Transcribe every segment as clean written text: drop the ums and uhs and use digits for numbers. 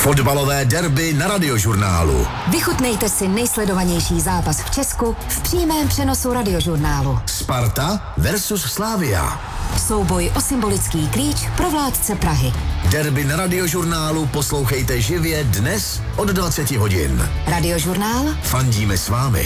Fotbalové derby na Radiožurnálu. Vychutnejte si nejsledovanější zápas v Česku v přímém přenosu Radiožurnálu. Sparta versus Slavia. Souboj o symbolický klíč pro vládce Prahy. Derby na Radiožurnálu poslouchejte živě dnes od 20 hodin. Radiožurnál. Fandíme s vámi.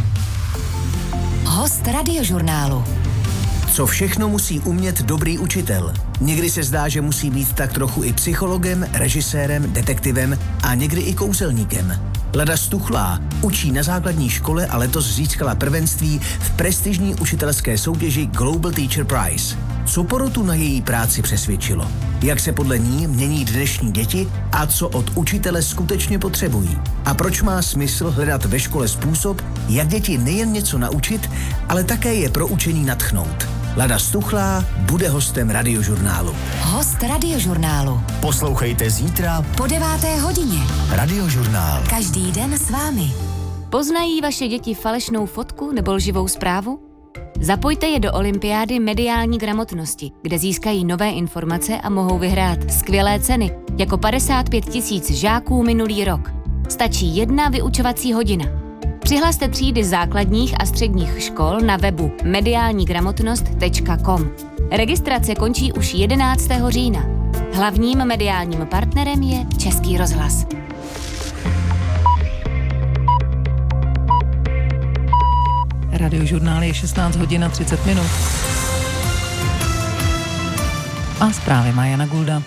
Host Radiožurnálu. Co všechno musí umět dobrý učitel? Někdy se zdá, že musí být tak trochu i psychologem, režisérem, detektivem a někdy i kouzelníkem. Lada Stuchlá učí na základní škole a letos získala prvenství v prestižní učitelské soutěži Global Teacher Prize. Co porotu na její práci přesvědčilo? Jak se podle ní mění dnešní děti a co od učitele skutečně potřebují? A proč má smysl hledat ve škole způsob, jak děti nejen něco naučit, ale také je pro učení nadchnout? Lada Stuchlá bude hostem Radiožurnálu. Host Radiožurnálu. Poslouchejte zítra po 9. hodině. Radiožurnál. Každý den s vámi. Poznají vaše děti falešnou fotku nebo lživou zprávu? Zapojte je do olympiády mediální gramotnosti, kde získají nové informace a mohou vyhrát skvělé ceny, jako 55 000 žáků minulý rok. Stačí 1 vyučovací hodina. Přihlaste třídy základních a středních škol na webu mediálnigramotnost.com. Registrace končí už 11. října. Hlavním mediálním partnerem je Český rozhlas. Radiožurnál je 16 hodin a 30 minut. A zprávy má Jana Gulda.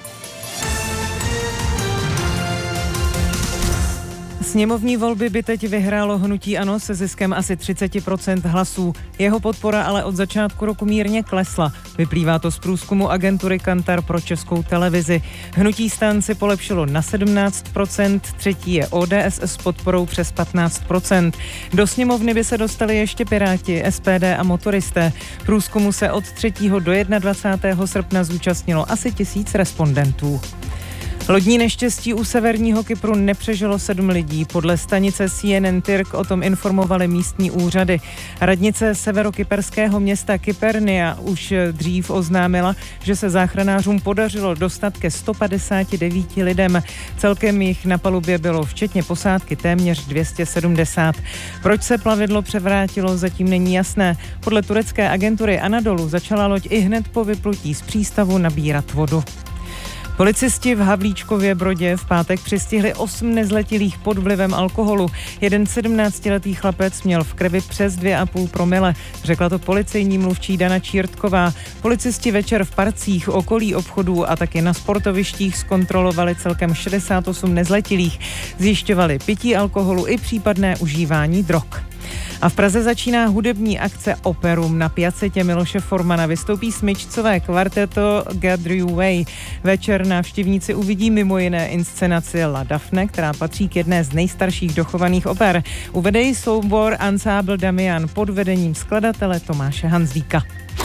Sněmovní volby by teď vyhrálo hnutí ANO se ziskem asi 30% hlasů. Jeho podpora ale od začátku roku mírně klesla. Vyplývá to z průzkumu agentury Kantar pro Českou televizi. Hnutí STAN si polepšilo na 17%, třetí je ODS s podporou přes 15%. Do sněmovny by se dostali ještě Piráti, SPD a motoristé. Průzkumu se od 3. do 21. srpna zúčastnilo asi 1000 respondentů. Lodní neštěstí u severního Kypru nepřežilo 7 lidí. Podle stanice CNN Tyrk o tom informovaly místní úřady. Radnice severokyperského města Kypernia už dřív oznámila, že se záchranářům podařilo dostat ke 159 lidem. Celkem jich na palubě bylo včetně posádky téměř 270. Proč se plavidlo převrátilo, zatím není jasné. Podle turecké agentury Anadolu začala loď i hned po vyplutí z přístavu nabírat vodu. Policisti v Havlíčkově Brodě v pátek přistihli 8 nezletilých pod vlivem alkoholu. Jeden 17letý chlapec měl v krvi přes 2,5 promile, řekla to policejní mluvčí Dana Čírtková. Policisti večer v parcích, okolí obchodů a taky na sportovištích zkontrolovali celkem 68 nezletilých. Zjišťovali pití alkoholu i případné užívání drog. A v Praze začíná hudební akce Operum. Na piacetě Miloše Formana vystoupí smyčcové kvarteto Gather You Way. Večer návštěvníci uvidí mimo jiné inscenaci La Daphne, která patří k jedné z nejstarších dochovaných oper. Uvede ji soubor Ansábl Damian pod vedením skladatele Tomáše Hanzlíka.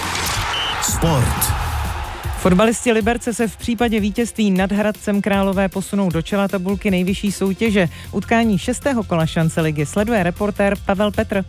Sport. Fotbalisti Liberce se v případě vítězství nad Hradcem Králové posunou do čela tabulky nejvyšší soutěže. Utkání 6. kola šance ligy sleduje reportér Pavel Petr.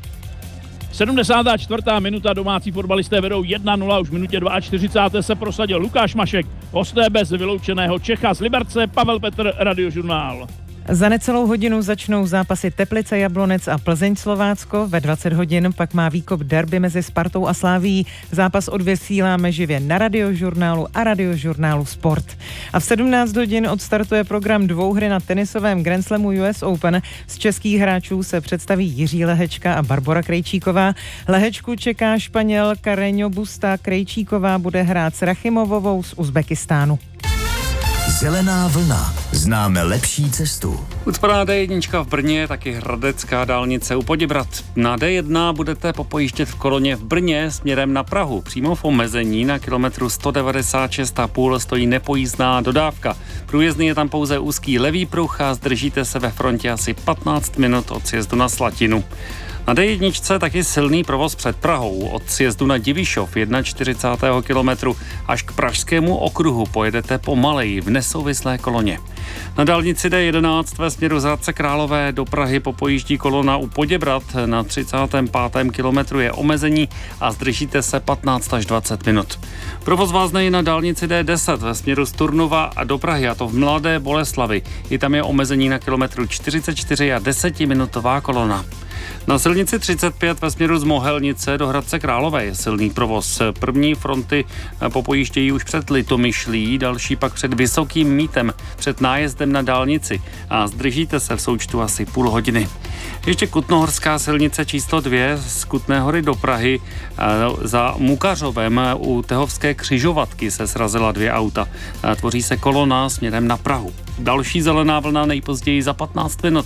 74. minuta, domácí fotbalisté vedou 1-0, už v minutě 42. se prosadil Lukáš Mašek, hosté bez vyloučeného Čecha z Liberce, Pavel Petr, Radiožurnál. Za necelou hodinu začnou zápasy Teplice Jablonec a Plzeň Slovácko. Ve 20 hodin pak má výkop derby mezi Spartou a Slavií. Zápas odvysíláme živě na Radiožurnálu a Radiožurnálu Sport. A v 17 hodin odstartuje program dvouhry na tenisovém Grand Slamu US Open. Z českých hráčů se představí Jiří Lehečka a Barbora Krejčíková. Lehečku čeká Španěl Carreño Busta. Krejčíková bude hrát s Rachimovovou z Uzbekistánu. Zelená vlna. Známe lepší cestu. Ucpaná D1 v Brně, taky hradecká dálnice u Poděbrad. Na D1 budete popojíždět v koloně v Brně směrem na Prahu. Přímo v omezení na kilometru 196,5 stojí nepojízdná dodávka. Průjezdný je tam pouze úzký levý pruh a zdržíte se ve frontě asi 15 minut od sjezdu na Slatinu. Na D1 taky silný provoz před Prahou. Od sjezdu na Divišov 41. kilometru až k Pražskému okruhu pojedete pomaleji v nesouvislé koloně. Na dálnici D11 ve směru z Hradce Králové do Prahy popojíždí kolona u Poděbrad. Na 35. kilometru je omezení a zdržíte se 15 až 20 minut. Provoz vázne i na dálnici D10 ve směru z Turnova a do Prahy, a to v Mladé Boleslavi. I tam je omezení na kilometru 44 a 10-minutová kolona. Na silnici 35 ve směru z Mohelnice do Hradce Králové je silný provoz. První fronty popojíždějí už před Litomyšlí, další pak před Vysokým Mítem, před nájezdem na dálnici a zdržíte se v součtu asi půl hodiny. Ještě Kutnohorská silnice číslo 2 z Kutné Hory do Prahy. Za Mukařovem u Tehovské křižovatky se srazila 2 auta. Tvoří se kolona směrem na Prahu. Další zelená vlna nejpozději za 15 minut.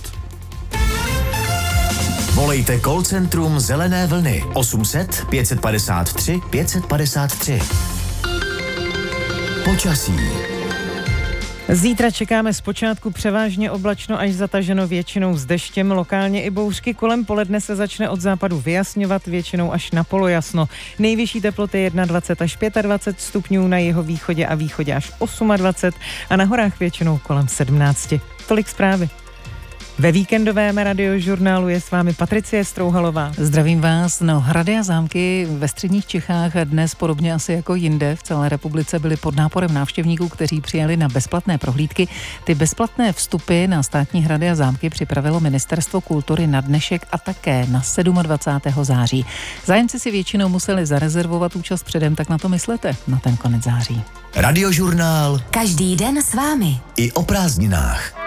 Volejte call centrum Zelené vlny 800 553 553. Počasí. Zítra čekáme zpočátku převážně oblačno až zataženo, většinou s deštěm, lokálně i bouřky. Kolem poledne se začne od západu vyjasňovat, většinou až na polojasno. Nejvyšší teploty 21 až 25 stupňů, na jihovýchodě a východě až 28 a na horách většinou kolem 17. Tolik zprávy. Ve víkendovém radiožurnálu je s vámi Patricie Strouhalová. Zdravím vás. No, hrady a zámky ve středních Čechách dnes podobně asi jako jinde v celé republice byly pod náporem návštěvníků, kteří přijeli na bezplatné prohlídky. Ty bezplatné vstupy na státní hrady a zámky připravilo Ministerstvo kultury na dnešek a také na 27. září. Zájemci si většinou museli zarezervovat účast předem, tak na to myslete na ten konec září. Radiožurnál Každý den s vámi. i o prázdninách.